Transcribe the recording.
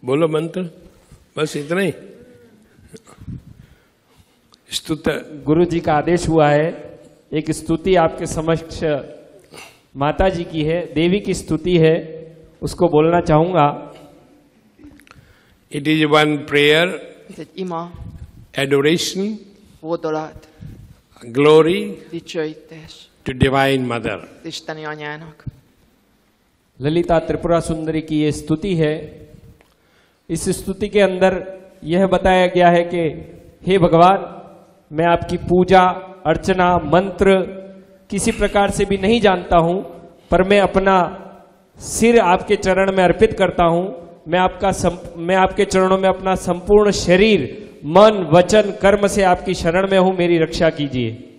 बोलो मंत्र, बस इतना ही। स्तुत गुरु जी का आदेश हुआ है, एक स्तुति आपके समक्ष माता जी की है, देवी की स्तुति है, उसको बोलना चाहूंगा। It is one prayer, Ez egy ima, adoration, hódolat, glory dicsőítés to Divine Mother. Isteni anyának. Lalita Tripura Sundari की ये स्तुति है। इस स्तुति के अंदर यह बताया गया है कि हे भगवान, मैं आपकी पूजा अर्चना मंत्र किसी प्रकार से भी नहीं जानता हूं, पर मैं अपना सिर आपके चरण में अर्पित करता हूं। मैं आपके चरणों में अपना संपूर्ण शरीर मन वचन कर्म से आपकी शरण में हूं, मेरी रक्षा कीजिए।